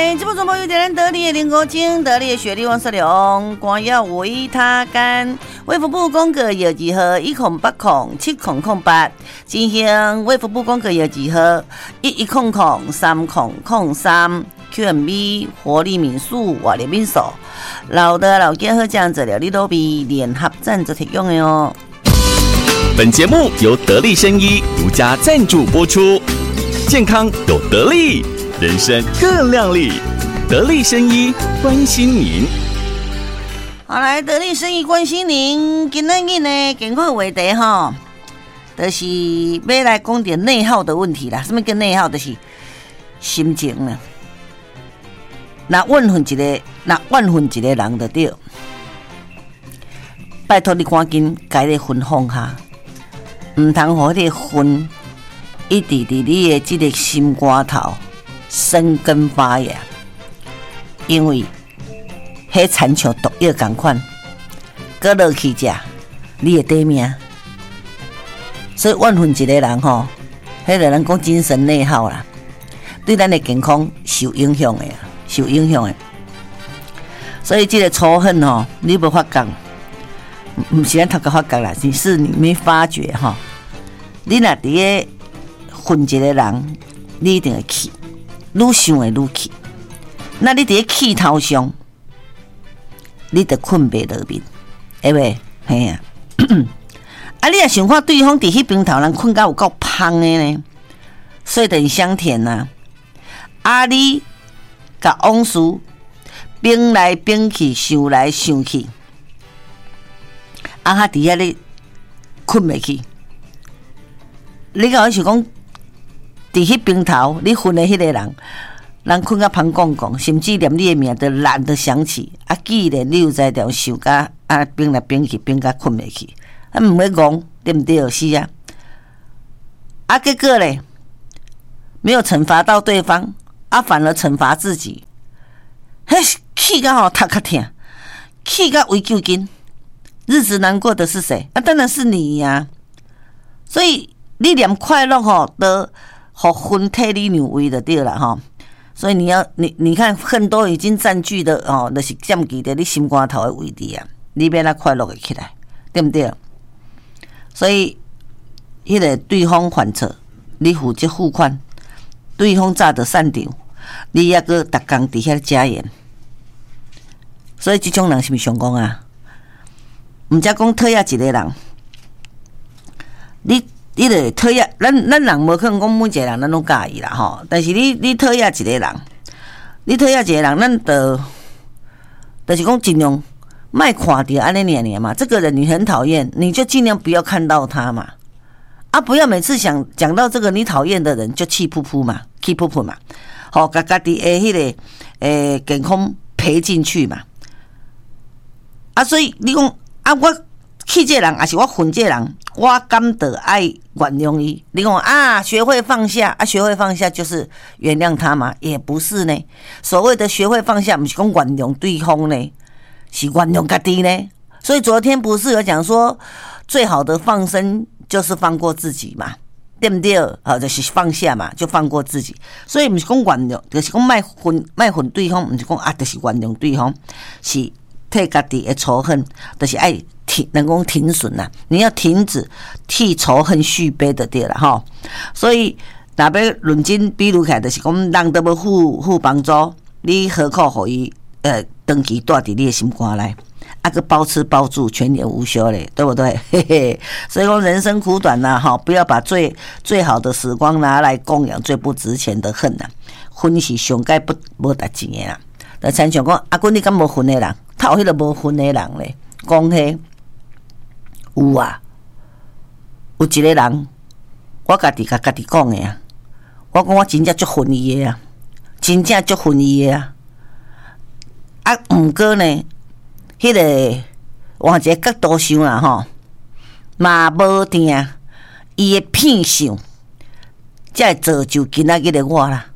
来，这部广播有点得力的林国金，得力的雪莉王世良，光要为他干。卫福部公告药剂号108070008，进行卫福部公告药剂号11003003 QMB 活力敏素活力敏素，老的老健好酱治疗你都比联合赞助提供的哦。 本节目由得力生医独家赞助播出，健康有得力，人生更亮丽。得力生医关心您。 好，来得力生意关心您。今天呢，健康话题哈，就是要来讲点内耗的问题啦。什么叫内耗？就是心情呢。那万分一个人就对，拜托你赶紧改个分放下，唔通互迄个分一直伫你的这个心肝头生根发芽，因为迄亲像毒药同款，搁落去食，你会得命。所以万分一个人吼，迄个人讲精神内耗啦，对咱的健康受影响的，受影响的。所以这个仇恨吼，你无发觉，唔是咱头壳发觉啦，是你没发觉吼。你若伫个恨一个人，你一定会气，愈想会愈气。那你伫个气头上，你就困袂落眠，会袂？嘿啊！啊，你若想看对方伫迄边头人困到有够芳的呢，所以等香甜呐。啊，你甲往事变来变去，想来想去，啊，伫遐你困袂去。你甲我想讲，伫迄边头你恨的迄个人。人困到芳公公，甚至连你的名都懒得想起。啊，既然你有在条想甲啊变来变去，变甲困袂去，啊唔会讲对不对？是啊。啊，结果咧没有惩罚到对方，啊反而惩罚自己，嘿，气到吼头壳痛，气到胃揪筋，日子难过的是谁？啊，当然是你呀、啊。所以你连快乐吼都互分替你让位就对了吼。所以你看恨都已经占据的哦，就是占据在你心肝头的位置啊，你要来快乐的起来，对不对？所以，迄个对方犯错，你负责付款，对方早就散场，你也搁逐工伫遐加盐，所以这种人是毋是上讲啊？毋则讲讨厌一个人，你就讨厌，咱人无可能讲每一个人咱拢介意啦吼。但是你讨厌一个人，咱就是讲尽量莫看到安尼尔嘛。这个人你很讨厌，你就尽量不要看到他嘛。啊，不要每次讲到这个你讨厌的人就气噗噗嘛，气噗噗嘛。好，家己的迄个健康赔进去嘛。啊，所以你讲啊，我气这个人，还是我恨这个人，我敢得爱原谅伊。你讲啊，学会放下啊，学会放下就是原谅他嘛？也不是呢。所谓的学会放下，不是讲原谅对方呢，是原谅家己呢。所以昨天不是有讲说，最好的放生就是放过自己嘛，对不对？啊，就是放下嘛，就放过自己。所以不是讲原谅，就是讲卖恨对方，不是讲啊，就是原谅对方，是替家己的仇恨，就是爱。能够停损啦，你要停止替仇恨续杯的对了哈。所以若要论真比如起来，就是讲人都要互帮助，你何苦互伊长期带伫你的心肝内，啊个包吃包住，全年无休嘞，对不对？嘿嘿。所以讲人生苦短呐，哈，不要把最好的时光拿来供养最不值钱的恨呐。恨是上界无值钱的啦。就亲像讲，阿君你敢无恨的人，他有迄个无恨的人咧，讲迄。有啊，有一个人，我家己讲的啊，我讲我真正足恨伊的啊，真正足恨伊的啊。啊，毋过呢，迄个换一个角度想啦吼，嘛无定伊的偏想，才会造就今仔日的我啦。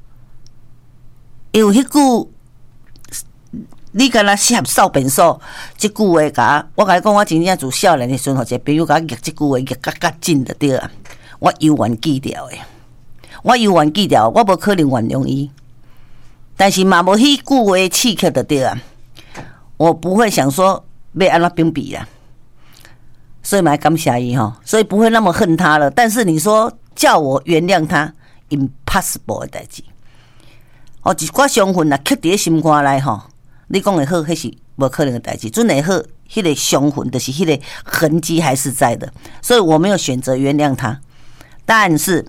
因为迄句。你敢若适合扫便所，即句话我甲你讲，我真正自少年的时阵，一个朋友甲我译即句话译较紧就对啊。我永远记掉的，我无可能原谅伊。 但是嘛无迄句话刺激就对啊，我不会想说要安怎屏蔽啦，所以嘛感谢伊吼，所以不会那么恨他了。但是你说叫我原谅他 ，impossible 的代志。哦，一寡伤痕啊，刻伫心肝内吼，你讲会好，迄是无可能的代志。准会好，迄个伤痕就是迄个痕迹还是在的，所以我没有选择原谅他。但是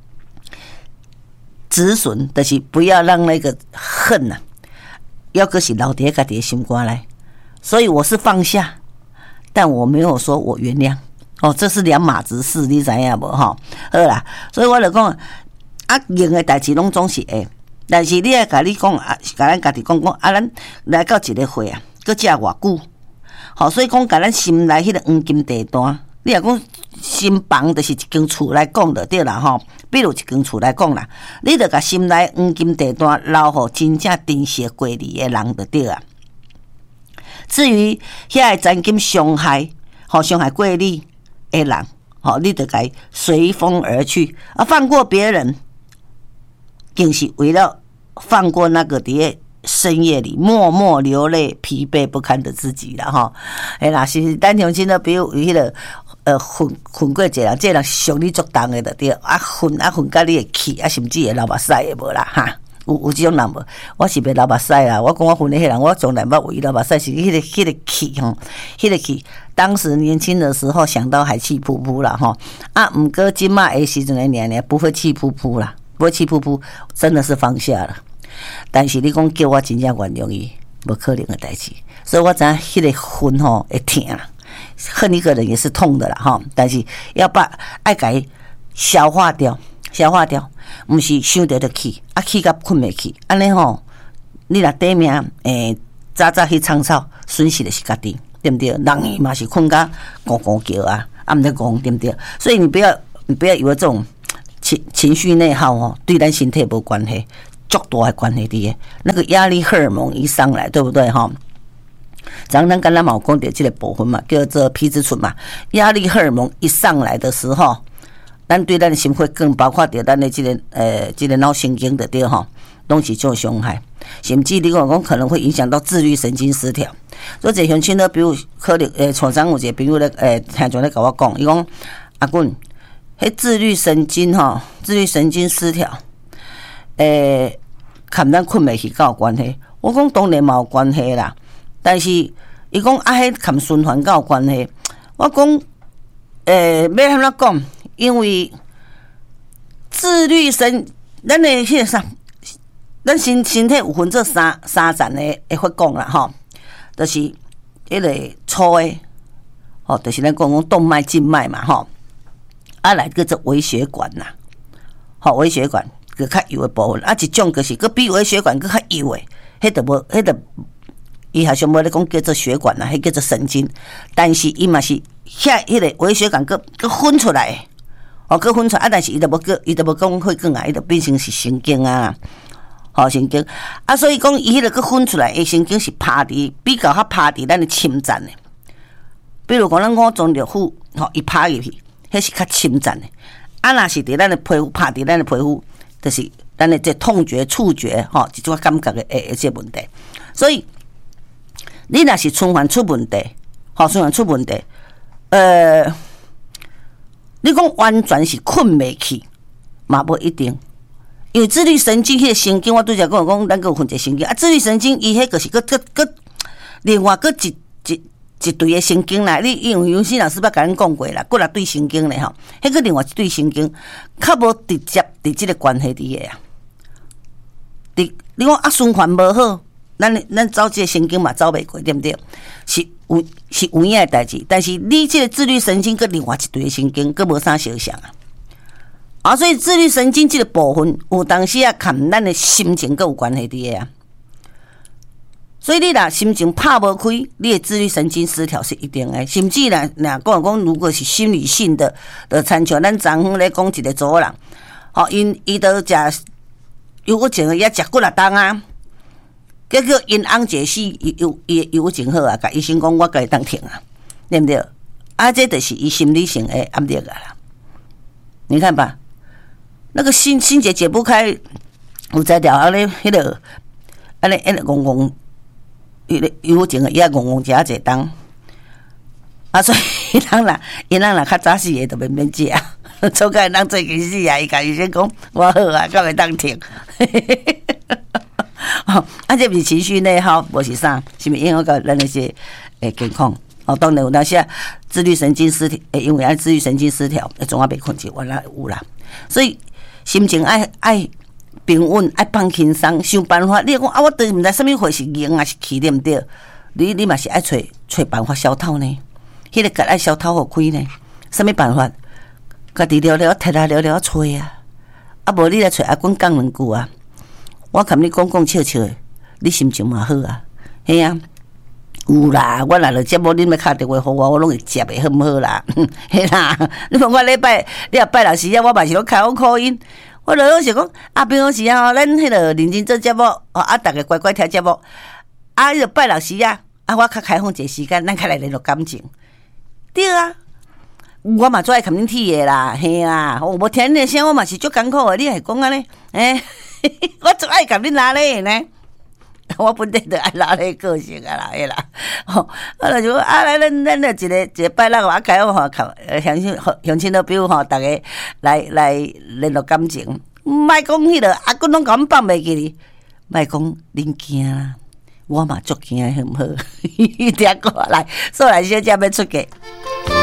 止损就是不要让那个恨啊，要搁是留伫家己的心肝内。所以我是放下，但我没有说我原谅。哦，这是两码子事，你知影无吼？好啦，所以我就讲啊，硬的代志拢总是会。但是你也甲你讲啊，甲咱家己讲啊，咱来到一个会啊，搁食偌久，好，所以讲甲咱心内迄个黄金地段，你若讲心房就是一间厝来讲就对啦吼。比如一间厝来讲啦，你着甲心内黄金地段留互真正珍惜过你的人就对啦。至于遐个曾经伤害，伤害过你的人，你着该随风而去啊，放过别人。竟是为了放过那个伫深夜里默默流泪、疲惫不堪的自己啦吼。哎啦，是咱乡亲的朋友，迄个混过一个人，这人伤你足重的就对，混甲你会气，甚至会流目屎的无啦哈。有这种人无？我是袂流目屎啦。我讲我混的迄人，我从来捌为流目屎，是迄个气吼，迄个气。当时年轻的时候想到还气噗噗啦吼。啊，毋过今嘛的时阵的年不会气噗噗啦。不会气噗噗，真的是放下了。但是你讲叫我真正原谅伊，无可能的代志。所以我知影迄个恨吼会痛啦，恨一个人也是痛的啦吼。但是要把爱甲消化掉，毋是想着就气，气到困袂去，安尼吼，你若短命早去创草，损失的是家己，对不对？人嘛是困甲咕咕叫啊，毋得讲对不对？所以你不要以为这种。情绪内耗哦，对咱身体无关系，足大的关系的。那个压力荷尔蒙一上来，对不对哈？咱刚才有讲到这个部分嘛，叫做皮质醇嘛。压力荷尔蒙一上来的时候，咱对咱的心会更包括到咱的这个脑神经的对哈，拢是做伤害，甚至你讲可能会影响到自律神经失调。所以这乡亲呢，比如可能厂长有一个朋友咧听众咧甲我讲，伊讲阿棍。迄自律神经失调，含咱困袂去有关系。我讲当然嘛有关系啦，但是伊讲迄含循环有关系。我讲要安怎讲？因为自律咱的迄个啥，咱身体有分做三层的发讲啦吼，就是迄个粗的，就是咱讲动脉、静脉嘛吼。来叫做微血管呐，微血管个较幼的部分，一种就是个比微血管个较幼的，迄就无，伊好像无咧讲叫做血管呐，迄叫做神经，但是伊嘛是迄个微血管个分出来，个分出来，但是伊就无讲血管啊，伊就变成是神经啊，神经所以讲伊迄个个分出来的神经是趴伫比较趴伫咱的侵占的，比如讲咱五脏六腑，伊趴入去。迄是较侵占的，若是伫咱的皮肤拍伫咱的皮肤，就是咱的这痛觉、触觉，一种感觉的这问题。所以你若是循环出问题，你讲完全是困袂去，嘛无一定，因为自律神经迄个神经，我拄则讲，咱有分一个神经自律神经伊迄个是个另外个一对的神经啦，你因为有些老师捌甲咱讲过啦，过来对神经咧吼，迄个另外一对神经，较无直接伫即个关系伫个啊。你讲循环无好，咱走即个神经嘛走袂过，对不对？是有影的代志，但是你即个自律神经跟另外一对的神经，佫无啥相像啊。所以自律神经即个部分，有当时跟咱的心情佫有关系伫个啊。所以你若心情拍无开，你的自律神经失调是一定的。甚至若讲，如果是心理性的，就参像咱昨昏咧讲一个组人，伊都食忧郁症也食几啊冬啊，结果因翁解释忧郁症好啊，甲医生讲我家己当停啊，对不对？这就是伊心理性的压力啦。你看吧，那个心结解不开，有在了后咧，迄个安尼戆戆，有情个伊也戆戆食一当，啊，所以因人较早死的就免食，做甲因人做起死啊！伊家己先讲我好啊，敢会当停。这不是情绪内耗，无是啥，是毋是影响到咱那些健康？当然有那些自律神经失调，因为自律神经失调，总也袂困去，原来有啦。所以心情爱平稳，爱放轻松，想办法。你讲我都毋知什么货是赢还是气，对毋对？你嘛是爱找办法消透呢？迄个爱消透互开呢？什么办法？家己聊聊，摕来聊聊吹啊！无你来找阿公讲两句啊！我含你讲笑笑的，你心情嘛好啊？嘿啊！有啦，我来了节目，恁要敲电话互我拢会接的，好毋好啦？嘿啦！你看我礼拜，你若拜六时啊，我嘛是拢开我口音。我就想讲，平常时啊，咱迄个认真做节目，逐个乖乖听节目。迄个拜六时啊，我较开放一个时间，咱较来联络感情。对啊。我嘛最爱看恁铁的啦，嘿啦，无听恁的声，我嘛是足艰苦的。你还讲安尼，我最爱看恁拉咧呢。我本地就爱拉咧个性啊啦，嘿啦。我就讲来咱就一个拜六我开放乡亲的朋友大家来联络感情。莫讲迄个阿公拢甲阮放袂记哩，莫讲恁惊啦，我嘛足惊，好毋好？听歌来，说来小姐要出嫁。